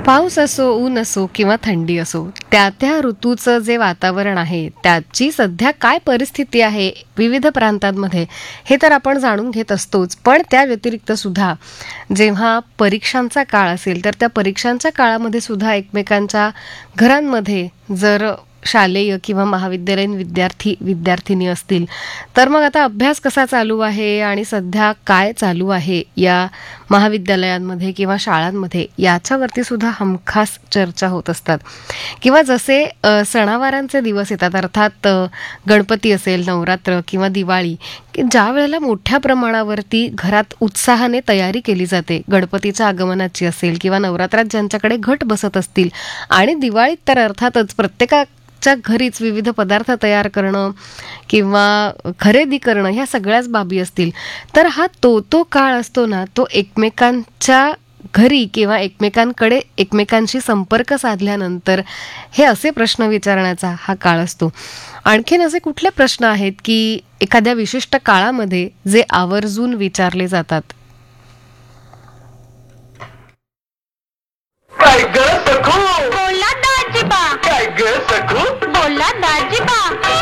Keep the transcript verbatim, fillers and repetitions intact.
पाऊस असो, ऊन असो किंवा थंडी असो, त्या त्या ऋतूचं जे वातावरण आहे, त्याची सध्या काय परिस्थिती आहे विविध प्रांतांमध्ये, हे तर आपण जाणून घेत असतोच. पण त्या व्यतिरिक्त सुद्धा जेव्हा परीक्षांचा काळ असेल, तर त्या परीक्षांच्या काळामध्ये सुद्धा एकमेकांच्या घरांमध्ये जर शालेय किंवा महाविद्यालयीन विद्यार्थी विद्यार्थिनी असतील, तर मग आता अभ्यास कसा चालू आहे आणि सध्या काय चालू आहे या महाविद्यालयांमध्ये किंवा शाळांमध्ये, याच्यावरती सुद्धा हमखास चर्चा होत असतात. किंवा जसे अ, सणावारांचे दिवस येतात, अर्थात अ, गणपती असेल, नवरात्र किंवा दिवाळी, की ज्या वेळेला मोठ्या प्रमाणावरती घरात उत्साहाने तयारी केली जाते, गणपतीच्या आगमनाची असेल किंवा नवरात्रात ज्यांच्याकडे घट बसत असतील, आणि दिवाळीत तर अर्थातच प्रत्येका च्या घरीच विविध पदार्थ तयार करणं किंवा खरेदी करणं, ह्या सगळ्याच बाबी असतील. तर हा तो तो काळ असतो ना, तो एकमेकांच्या घरी किंवा एकमेकांकडे एकमेकांशी संपर्क साधल्यानंतर हे असे प्रश्न विचारण्याचा हा काळ असतो. आणखीन असे कुठले प्रश्न आहेत की एखाद्या विशिष्ट काळामध्ये जे आवर्जून विचारले जातात